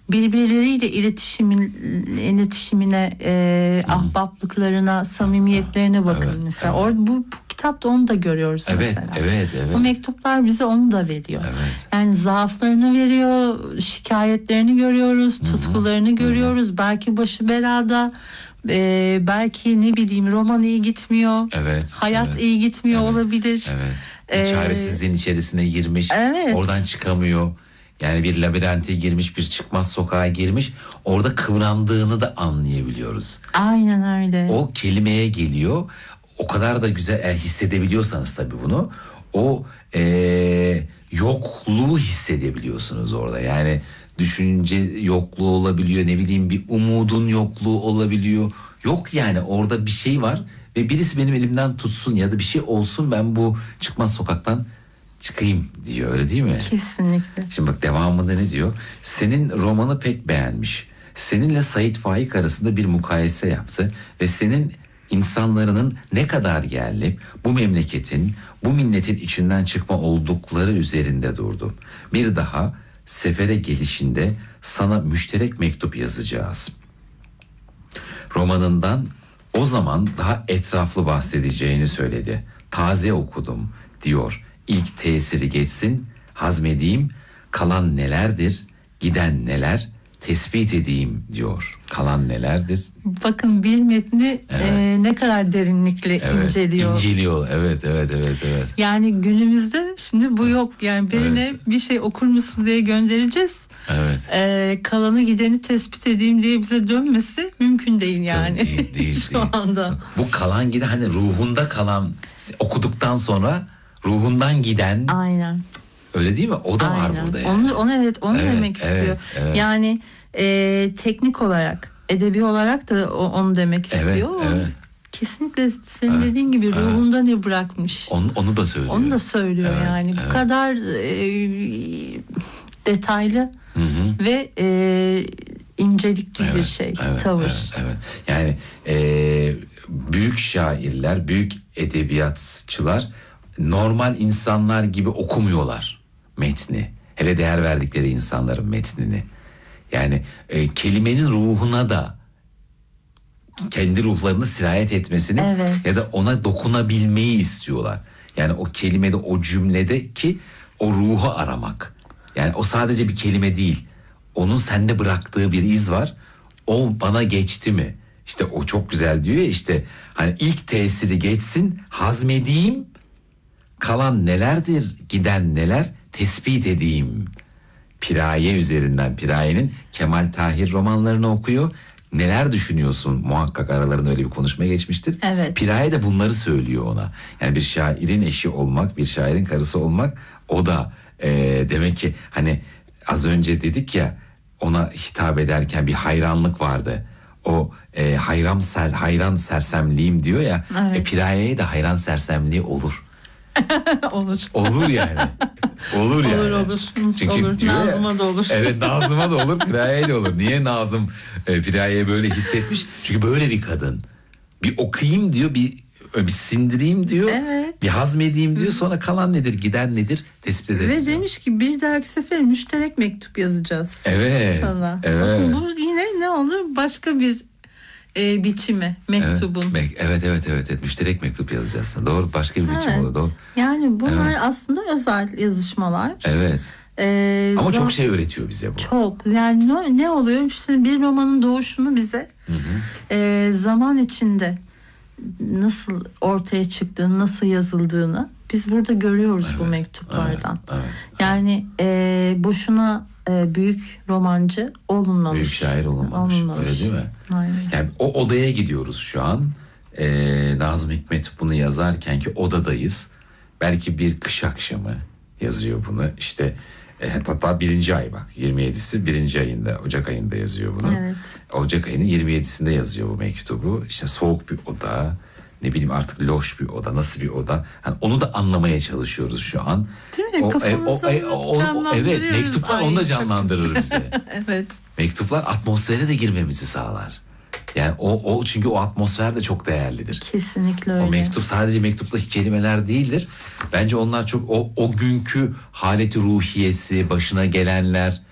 birbirleriyle iletişimine, ahbaplıklarına, samimiyetlerine bakın mesela. Evet. Bu kitapta onu da görüyoruz mesela. Evet. Bu mektuplar bize onu da veriyor. Evet. Yani zaaflarını veriyor, şikayetlerini görüyoruz, tutkularını görüyoruz. Belki başı belada, belki ne bileyim roman iyi gitmiyor, hayat iyi gitmiyor olabilir. Evet. Çaresizliğin içerisine girmiş, Evet. oradan çıkamıyor. Yani bir labirente girmiş, bir çıkmaz sokağa girmiş. Orada kıvrandığını da anlayabiliyoruz. Aynen öyle. O kelimeye geliyor. O kadar da güzel hissedebiliyorsanız tabii bunu. O yokluğu hissedebiliyorsunuz orada. Yani düşünce yokluğu olabiliyor. Ne bileyim bir umudun yokluğu olabiliyor. Yok yani orada bir şey var. Ve birisi benim elimden tutsun ya da bir şey olsun, ben bu çıkmaz sokaktan çıkayım diyor, öyle değil mi? Kesinlikle. Şimdi bak devamında ne diyor? Senin romanı pek beğenmiş. Seninle Sait Faik arasında bir mukayese yaptı ve senin insanların ne kadar gelip bu memleketin, bu milletin içinden çıkma oldukları üzerinde durdu. Bir daha sefere gelişinde sana müşterek mektup yazacağız. Romanından o zaman daha etraflı bahsedeceğini söyledi. Taze okudum diyor. İlk tesiri geçsin, hazmedeyim, kalan nelerdir, giden neler, tespit edeyim diyor. Kalan nelerdir? Bakın bir metni ne kadar derinlikle inceliyor. İnceliyor, evet. Yani günümüzde şimdi bu yok. Yani birine bir şey okur musun diye göndereceğiz. Evet. Kalanı gideni tespit edeyim diye bize dönmesi mümkün değil yani. Değil, şu anda. Bu kalan giden, hani ruhunda kalan, okuduktan sonra ruhundan giden. Aynen. Öyle değil mi? O da var burada yani. Onu demek istiyor. Evet. Yani teknik olarak, edebi olarak da onu demek istiyor. Evet. Kesinlikle senin dediğin gibi ruhunda ne bırakmış. Onu da söylüyor. Onu da söylüyor yani. Bu kadar detaylı ve incelikli bir şey, tavır. Evet. Yani büyük şairler, büyük edebiyatçılar normal insanlar gibi okumuyorlar metni. Hele değer verdikleri insanların metnini. Yani kelimenin ruhuna da kendi ruhlarını sirayet etmesini ya da ona dokunabilmeyi istiyorlar. Yani o kelimede, o cümledeki o ruhu aramak. Yani o sadece bir kelime değil. Onun sende bıraktığı bir iz var. O bana geçti mi? İşte o çok güzel diyor ya, işte hani ilk tesiri geçsin, hazmedeyim, kalan nelerdir, giden neler, tespit edeyim. Piraye üzerinden, Piraye'nin Kemal Tahir romanlarını okuyor. Neler düşünüyorsun? Muhakkak aralarında öyle bir konuşma geçmiştir. Evet. Piraye de bunları söylüyor ona. Yani bir şairin eşi olmak, bir şairin karısı olmak, o da demek ki hani az önce dedik ya, ona hitap ederken bir hayranlık vardı. O hayran sersemliğim diyor ya. Evet. Piraye'ye de hayran sersemliği olur. Olur Yani. Olur yani. Olur. Çünkü olur. Nazım'a da olur. Evet, Nazım'a da olur, Piraye'ye de olur. Niye Nazım Piraye'ye böyle hissetmiş? Çünkü böyle bir kadın. Bir okuyayım diyor, bir sindireyim diyor. Evet. Bir hazmedeyim diyor. Sonra kalan nedir, giden nedir tespit ederiz. Ve demiş ki bir dahaki sefer müşterek mektup yazacağız. Evet. Sana. Evet. Bakın bu yine ne olur? Başka bir biçimi mektubun. Evet. Müşterek mektup yazacağız. Doğru, başka bir biçim olur. Doğru. Yani bunlar aslında özel yazışmalar. Evet. Ama çok şey öğretiyor bize bu. Çok. Yani ne oluyor? İşte bir romanın doğuşunu bize zaman içinde nasıl ortaya çıktığını, nasıl yazıldığını biz burada görüyoruz bu mektuplardan. Evet. Yani boşuna büyük romancı olunmamış. Büyük şair olunmamış. Öyle değil mi? Aynen. Yani o odaya gidiyoruz şu an. Nazım Hikmet bunu yazarken ki odadayız. Belki bir kış akşamı yazıyor bunu. İşte hatta 1. ay, bak 27'si 1. ayında, Ocak ayında yazıyor bunu. Evet. Ocak ayının 27'sinde yazıyor bu mektubu. İşte soğuk bir oda, ne bileyim artık loş bir oda, nasıl bir oda. Yani onu da anlamaya çalışıyoruz şu an. Değil mi? Kafamızı canlandırıyoruz. Evet, mektuplar onu da canlandırır bize. Evet. Mektuplar atmosfere de girmemizi sağlar. Yani o çünkü o atmosfer de çok değerlidir. Kesinlikle öyle. O mektup sadece mektuptaki kelimeler değildir. Bence onlar çok o günkü haleti ruhiyesi, başına gelenler,